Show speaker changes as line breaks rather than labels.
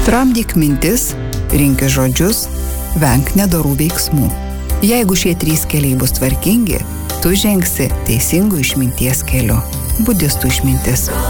Tramdyk mintis, rinkis žodžius, venk nedorų veiksmų. Jeigu šie 3 keliai bus tvarkingi, tu žengsi teisingų išminties keliu. Budistų išmintis.